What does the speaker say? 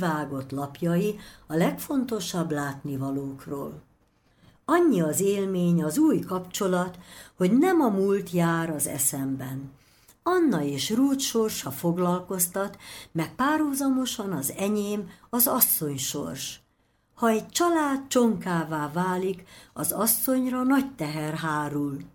vágott lapjai a legfontosabb látnivalókról. Annyi az élmény, az új kapcsolat, hogy nem a múlt jár az eszemben. Anna és Ruth sorsa foglalkoztat, meg párhuzamosan az enyém, az asszony sors. Ha egy család csonkává válik, az asszonyra nagy teher hárul.